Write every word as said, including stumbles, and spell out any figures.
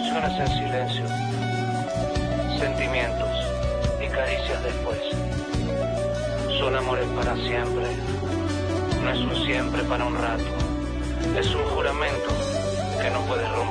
Canciones en silencio, sentimientos y caricias después. Son amores para siempre, no es un siempre para un rato. Es un juramento que no puedes romper.